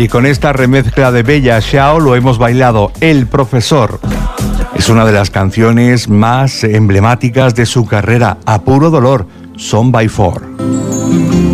Y con esta remezcla de Bella Ciao lo hemos bailado. El Profesor es una de las canciones más emblemáticas de su carrera. A puro dolor, Son by Four.